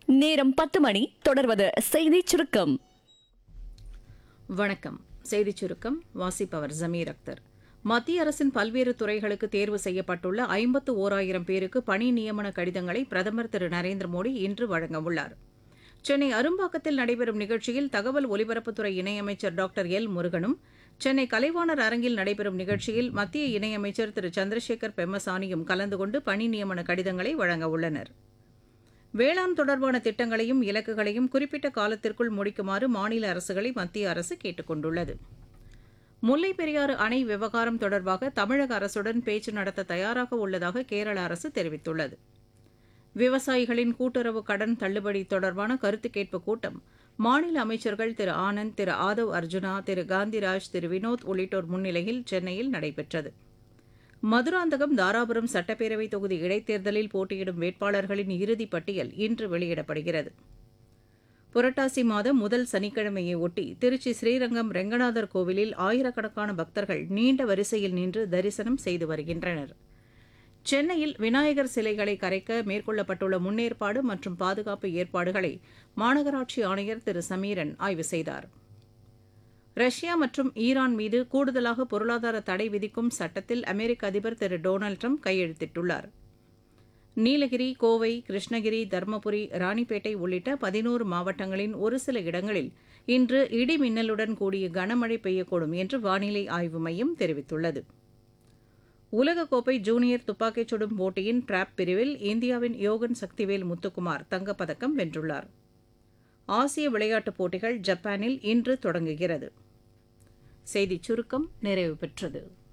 நேரம் 10 மணி. தொடர்வது செய்திச் சுருக்கம். வணக்கம். செய்திச் சுருக்கம் வாசிப்பவர் ஜமீர் அக்தர். மத்திய அரசின் பல்வேறு துறைகளுக்கு தேர்வு செய்யப்பட்டுள்ள 51,000 பேருக்கு பணி நியமன கடிதங்களை பிரதமர் திரு நரேந்திர மோடி இன்று வழங்கவுள்ளார். சென்னை அரும்பாக்கத்தில் நடைபெறும் நிகழ்ச்சியில் தகவல் ஒலிபரப்புத்துறை இணையமைச்சர் டாக்டர் எல் முருகனும், சென்னை கலைவாணர் அரங்கில் நடைபெறும் நிகழ்ச்சியில் மத்திய இணையமைச்சர் திரு சந்திரசேகர் பெம்மசானியும் கலந்து கொண்டு பணி நியமன கடிதங்களை வழங்கவுள்ளனர். வேளாண் தொடர்பான திட்டங்களையும் இலக்குகளையும் குறிப்பிட்ட காலத்திற்குள் முடிக்குமாறு மாநில அரசுகளை மத்திய அரசு கேட்டுக் கொண்டுள்ளது. முல்லைப் பெரியாறு அணை விவகாரம் தொடர்பாக தமிழக அரசுடன் பேச்சு நடத்த தயாராக உள்ளதாக கேரள அரசு தெரிவித்துள்ளது. விவசாயிகளின் கூட்டுறவு கடன் தள்ளுபடி தொடர்பான கருத்து கேட்பு கூட்டம் மாநில அமைச்சர்கள் திரு ஆனந்த், திரு ஆதவ் அர்ஜுனா, திரு காந்திராஜ், திரு வினோத் உள்ளிட்டோர் முன்னிலையில் சென்னையில் நடைபெற்றது. மதுராந்தகம், தாராபுரம் சட்டப்பேரவை தொகுதி இடைத்தேர்தலில் போட்டியிடும் வேட்பாளர்களின் இறுதிப் பட்டியல் இன்று வெளியிடப்படுகிறது. புரட்டாசி மாதம் முதல் சனிக்கிழமையை ஒட்டி திருச்சி ஸ்ரீரங்கம் ரெங்கநாதர் கோவிலில் ஆயிரக்கணக்கான பக்தர்கள் நீண்ட வரிசையில் நின்று தரிசனம் செய்து வருகின்றனர். சென்னையில் விநாயகர் சிலைகளை கரைக்க மேற்கொள்ளப்பட்டுள்ள முன்னேற்பாடு மற்றும் பாதுகாப்பு ஏற்பாடுகளை மாநகராட்சி ஆணையர் திரு சமீரன் ஆய்வு செய்தார். ரஷ்யா மற்றும் ஈரான் மீது கூடுதலாக பொருளாதார தடை விதிக்கும் சட்டத்தில் அமெரிக்க அதிபர் திரு டொனால்டு ட்ரம்ப் கையெழுத்திட்டுள்ளார். நீலகிரி, கோவை, கிருஷ்ணகிரி, தருமபுரி, ராணிப்பேட்டை உள்ளிட்ட 11 மாவட்டங்களின் ஒரு சில இடங்களில் இன்று இடி மின்னலுடன் கூடிய கனமழை பெய்யக்கூடும் என்று வானிலை ஆய்வு மையம் தெரிவித்துள்ளது. உலகக்கோப்பை ஜூனியர் துப்பாக்கிச் சுடும் போட்டியின் டிராப் பிரிவில் இந்தியாவின் யோகன் சக்திவேல் முத்துக்குமார் தங்கப்பதக்கம் வென்றுள்ளார். ஆசிய விளையாட்டுப் போட்டிகள் ஜப்பானில் இன்று தொடங்குகிறது. செய்திச் சுருக்கம் நிறைவு பெற்றது.